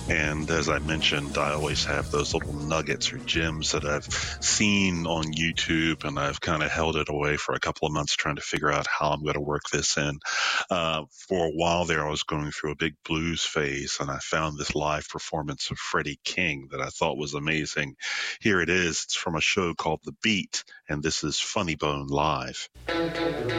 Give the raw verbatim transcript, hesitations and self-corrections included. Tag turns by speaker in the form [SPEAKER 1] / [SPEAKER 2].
[SPEAKER 1] And as I mentioned, I always have those little nuggets or gems that I've seen on YouTube, and I've kind of held it away for a couple of months trying to figure out how I'm going to work this in. Uh, for a while there, I was going through a big blues phase, and I found this live performance of Freddie King that I thought was amazing. Here it is. It's from a show called The Beat, and this is Funny Bone Live.